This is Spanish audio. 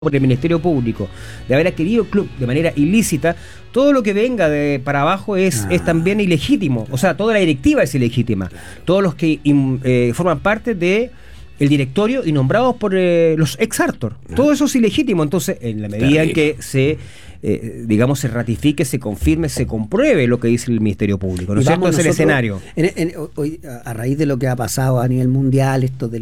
por el Ministerio Público de haber adquirido el club de manera ilícita, todo lo que venga de para abajo es también ilegítimo. O sea, toda la directiva es ilegítima. Todos los que forman parte de el directorio y nombrados por los ex-Artor. Todo eso es ilegítimo. Entonces, en la medida en que se ratifique, se confirme, se compruebe lo que dice el Ministerio Público, ¿no es cierto? Es el escenario. Hoy, a raíz de lo que ha pasado a nivel mundial, esto de